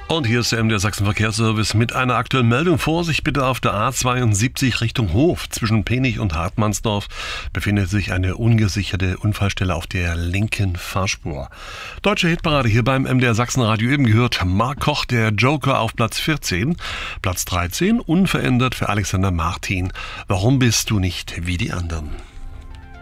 Und hier ist der MDR Sachsen Verkehrsservice mit einer aktuellen Meldung. Vorsicht bitte auf der A72 Richtung Hof. Zwischen Penich und Hartmannsdorf befindet sich eine ungesicherte Unfallstelle auf der linken Fahrspur. Deutsche Hitparade hier beim MDR Sachsenradio eben gehört. Marc Koch, der Joker auf Platz 14. Platz 13 unverändert für Alexander Martin. Warum bist du nicht wie die anderen?